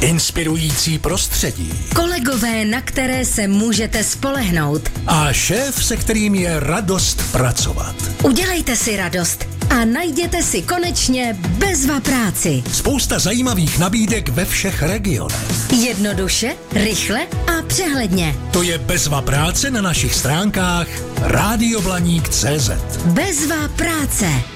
inspirující prostředí, kolegové, na které se můžete spolehnout a šéf, se kterým je radost pracovat. Udělejte si radost a najděte si konečně Bezva práci. Spousta zajímavých nabídek ve všech regionech. Jednoduše, rychle a přehledně. To je Bezva práce na našich stránkách radioblaník.cz. Bezva práce.